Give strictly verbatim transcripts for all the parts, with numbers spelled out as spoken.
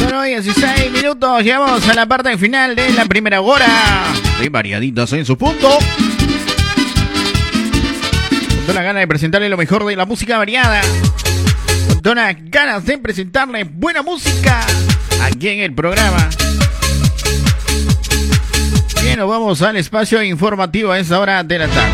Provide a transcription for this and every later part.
Bueno, dieciséis minutos, llegamos a la parte final de la primera hora de Variaditas en su punto. Con toda la gana de presentarle lo mejor de la música variada. Con todas las ganas de presentarle buena música aquí en el programa. Bien, nos vamos al espacio informativo a esta hora de la tarde.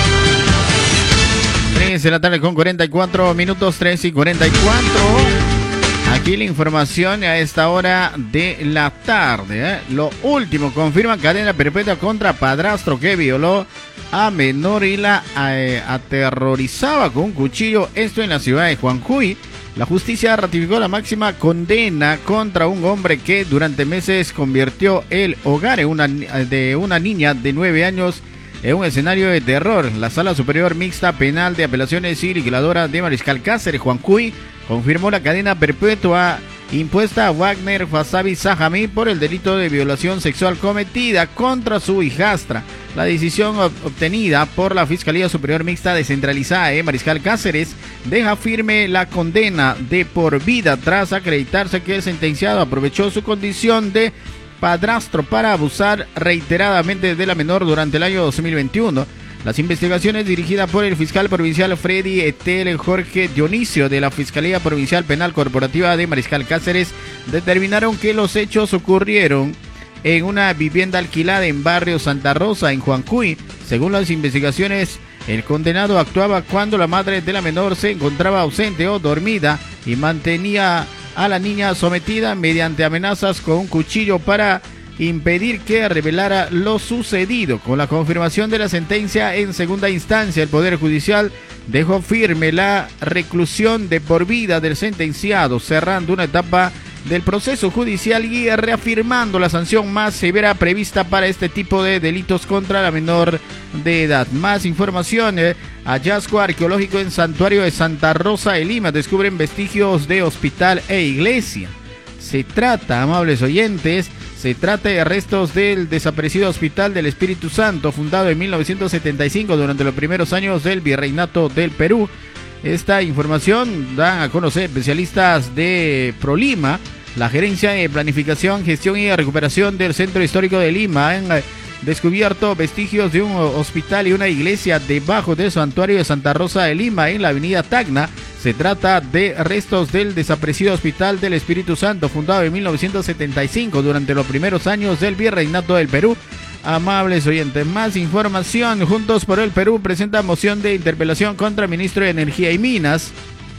tres de la tarde con cuarenta y cuatro minutos, tres y cuarenta y cuatro. Aquí la información a esta hora de la tarde. ¿eh? Lo último, confirma cadena perpetua contra padrastro que violó a menor y la eh, aterrorizaba con un cuchillo. Esto en la ciudad de Juanjuy. La justicia ratificó la máxima condena contra un hombre que durante meses convirtió el hogar de una, de una niña de nueve años en un escenario de terror. La Sala Superior Mixta Penal de Apelaciones y Liquidadora de Mariscal Cáceres, Juanjuy, confirmó la cadena perpetua impuesta a Wagner Fasabi Sahami por el delito de violación sexual cometida contra su hijastra. La decisión obtenida por la Fiscalía Superior Mixta Descentralizada de Mariscal Cáceres deja firme la condena de por vida tras acreditarse que el sentenciado aprovechó su condición de padrastro para abusar reiteradamente de la menor durante el año dos mil veintiuno. Las investigaciones dirigidas por el fiscal provincial Freddy Etel Jorge Dionisio de la Fiscalía Provincial Penal Corporativa de Mariscal Cáceres determinaron que los hechos ocurrieron en una vivienda alquilada en barrio Santa Rosa, en Juanjuy. Según las investigaciones, el condenado actuaba cuando la madre de la menor se encontraba ausente o dormida y mantenía a la niña sometida mediante amenazas con un cuchillo para impedir que revelara lo sucedido. Con la confirmación de la sentencia en segunda instancia, el Poder Judicial dejó firme la reclusión de por vida del sentenciado, cerrando una etapa del proceso judicial y reafirmando la sanción más severa prevista para este tipo de delitos contra la menor de edad. Más información, eh, hallazgo arqueológico en Santuario de Santa Rosa de Lima, descubren vestigios de hospital e iglesia. Se trata, amables oyentes, se trata de restos del desaparecido Hospital del Espíritu Santo, fundado en mil novecientos setenta y cinco durante los primeros años del Virreinato del Perú. Esta información dan a conocer especialistas de Prolima. La Gerencia de Planificación, Gestión y Recuperación del Centro Histórico de Lima han descubierto vestigios de un hospital y una iglesia debajo del santuario de Santa Rosa de Lima en la avenida Tacna. Se trata de restos del desaparecido Hospital del Espíritu Santo, fundado en mil novecientos setenta y cinco durante los primeros años del Virreinato del Perú. Amables oyentes, más información. Juntos por el Perú presenta moción de interpelación contra el ministro de Energía y Minas.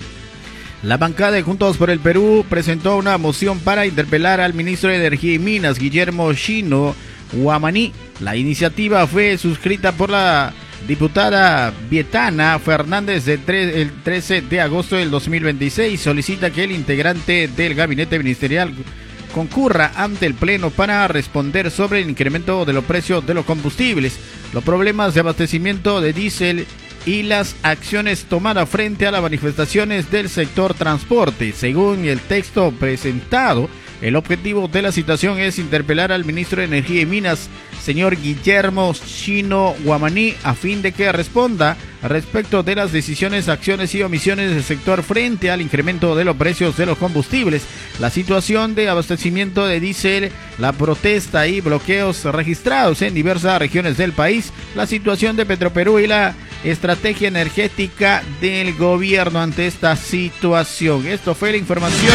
La bancada de Juntos por el Perú presentó una moción para interpelar al ministro de Energía y Minas, Guillermo Chino Guamaní. La iniciativa fue suscrita por la diputada Vietana Fernández de tre- el trece de agosto del dos mil veintiséis. Solicita que el integrante del gabinete ministerial concurra ante el Pleno para responder sobre el incremento de los precios de los combustibles, los problemas de abastecimiento de diésel y las acciones tomadas frente a las manifestaciones del sector transporte. Según el texto presentado, el objetivo de la situación es interpelar al ministro de Energía y Minas, señor Guillermo Chino Guamaní, a fin de que responda respecto de las decisiones, acciones y omisiones del sector frente al incremento de los precios de los combustibles, la situación de abastecimiento de diésel, la protesta y bloqueos registrados en diversas regiones del país, la situación de Petroperú y la estrategia energética del gobierno ante esta situación. Esto fue la información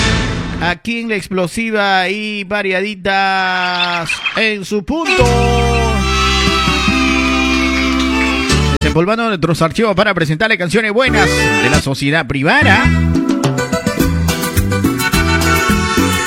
aquí en la explosiva y variaditas en su punto. Desenvolvando nuestros archivos para presentarle canciones buenas de la sociedad privada.